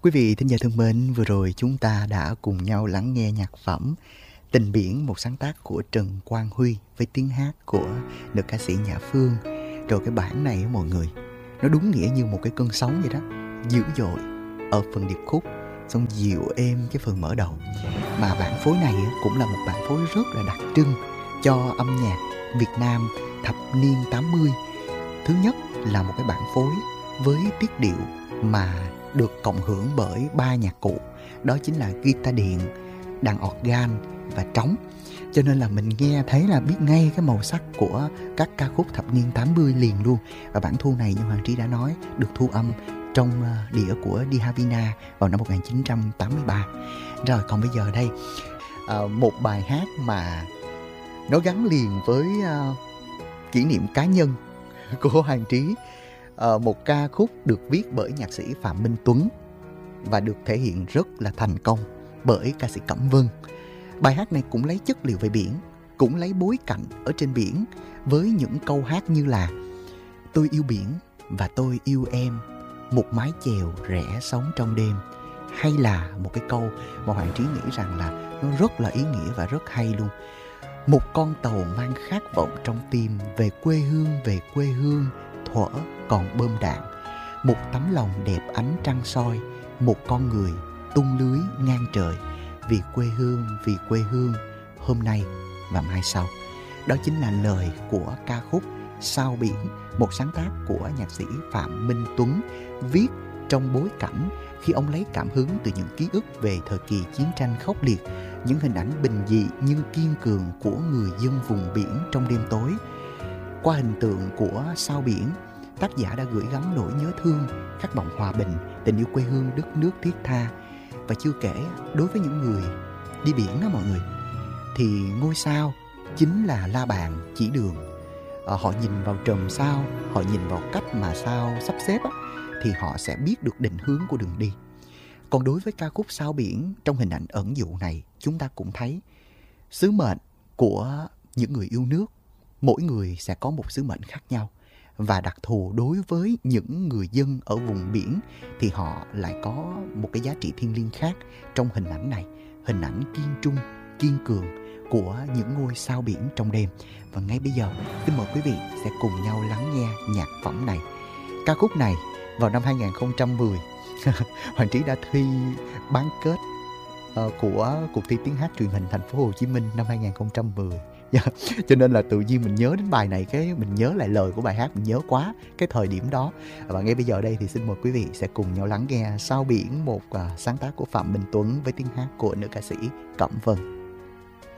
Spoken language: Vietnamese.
Quý vị thính giả thân mến, vừa rồi chúng ta đã cùng nhau lắng nghe nhạc phẩm Tình Biển, một sáng tác của Trần Quang Huy với tiếng hát của nữ ca sĩ Nhã Phương. Rồi cái bản này mọi người, nó đúng nghĩa như một cái cơn sóng vậy đó, dữ dội ở phần điệp khúc, xong dịu êm cái phần mở đầu. Mà bản phối này cũng là một bản phối rất là đặc trưng cho âm nhạc Việt Nam thập niên 80. Thứ nhất là một cái bản phối với tiết điệu mà được cộng hưởng bởi ba nhạc cụ, đó chính là guitar điện, đàn organ và trống. Cho nên là mình nghe thấy là biết ngay cái màu sắc của các ca khúc thập niên 80 liền luôn. Và bản thu này như Hoàng Trí đã nói, được thu âm trong đĩa của Di Havina vào năm 1983. Rồi còn bây giờ đây, một bài hát mà nó gắn liền với kỷ niệm cá nhân của Hoàng Trí. Một ca khúc được viết bởi nhạc sĩ Phạm Minh Tuấn và được thể hiện rất là thành công bởi ca sĩ Cẩm Vân. Bài hát này cũng lấy chất liệu về biển, cũng lấy bối cảnh ở trên biển với những câu hát như là tôi yêu biển và tôi yêu em, một mái chèo rẽ sóng trong đêm. Hay là một cái câu mà Hoàng Trí nghĩ rằng là nó rất là ý nghĩa và rất hay luôn. Một con tàu mang khát vọng trong tim, về quê hương, thuở còn bơm đạn. Một tấm lòng đẹp ánh trăng soi, một con người tung lưới ngang trời. Vì quê hương, hôm nay và mai sau. Đó chính là lời của ca khúc Sao Biển, một sáng tác của nhạc sĩ Phạm Minh Tuấn, viết trong bối cảnh khi ông lấy cảm hứng từ những ký ức về thời kỳ chiến tranh khốc liệt, những hình ảnh bình dị nhưng kiên cường của người dân vùng biển trong đêm tối. Qua hình tượng của sao biển, tác giả đã gửi gắm nỗi nhớ thương, khát vọng hòa bình, tình yêu quê hương đất nước thiết tha. Và chưa kể, đối với những người đi biển đó mọi người, thì ngôi sao chính là la bàn chỉ đường. Họ nhìn vào tròm sao, họ nhìn vào cách mà sao sắp xếp á, thì họ sẽ biết được định hướng của đường đi. Còn đối với ca khúc Sao Biển, trong hình ảnh ẩn dụ này, chúng ta cũng thấy sứ mệnh của những người yêu nước. Mỗi người sẽ có một sứ mệnh khác nhau. Và đặc thù đối với những người dân ở vùng biển thì họ lại có một cái giá trị thiêng liêng khác trong hình ảnh này. Hình ảnh kiên trung, kiên cường của những ngôi sao biển trong đêm. Và ngay bây giờ, xin mời quý vị sẽ cùng nhau lắng nghe nhạc phẩm này. Ca khúc này vào năm 2010, Hoàng Trí đã thi bán kết của cuộc thi tiếng hát truyền hình thành phố Hồ Chí Minh năm 2010. Cho nên là tự nhiên mình nhớ đến bài này, cái mình nhớ lại lời của bài hát, mình nhớ quá cái thời điểm đó. Và ngay bây giờ đây thì xin mời quý vị sẽ cùng nhau lắng nghe Sao Biển, một sáng tác của Phạm Minh Tuấn với tiếng hát của nữ ca sĩ Cẩm Vân.